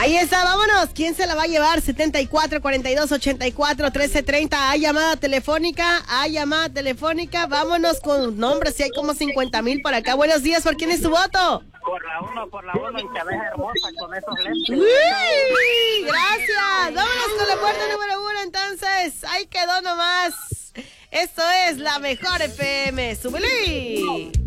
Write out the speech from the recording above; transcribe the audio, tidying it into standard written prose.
Ahí está, vámonos. ¿Quién se la va a llevar? 74 42 84 13 30. Hay llamada telefónica. Vámonos con nombres. Si hay como 50,000 por acá. Buenos días, ¿por quién es tu voto? Por la uno, en cabeza hermosa con esos lentes. ¡Uy! Gracias. Vámonos con la puerta número 1. Entonces, ahí quedó nomás. Esto es la mejor FM. ¡Súbele!